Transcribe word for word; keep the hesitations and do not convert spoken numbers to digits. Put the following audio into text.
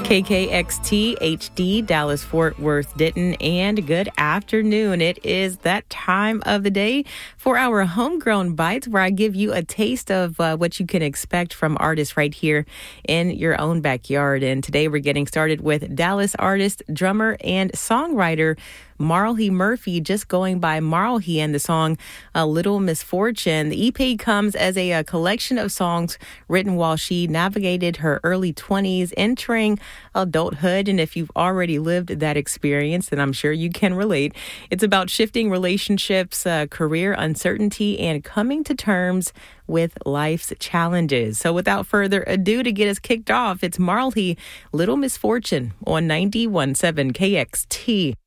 K K X T H D, Dallas, Fort Worth, Denton, and good afternoon. It is that time of the day for our Homegrown Bites, where I give you a taste of uh, what you can expect from artists right here in your own backyard. And today we're getting started with Dallas artist, drummer, and songwriter Marley Murphy, just going by Marley, and the song A Little Misfortune. The E P comes as a, a collection of songs written while she navigated her early twenties, entering adulthood. And if you've already lived that experience, then I'm sure you can relate. It's about shifting relationships, uh, career uncertainty, and coming to terms with life's challenges. So without further ado, to get us kicked off, it's Marley, Little Misfortune on ninety-one point seven K X T.